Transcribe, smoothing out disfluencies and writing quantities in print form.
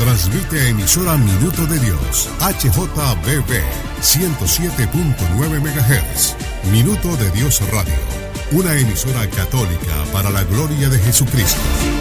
Transmite emisora Minuto de Dios, HJBB, 107.9 MHz. Minuto de Dios Radio, una emisora católica para la gloria de Jesucristo.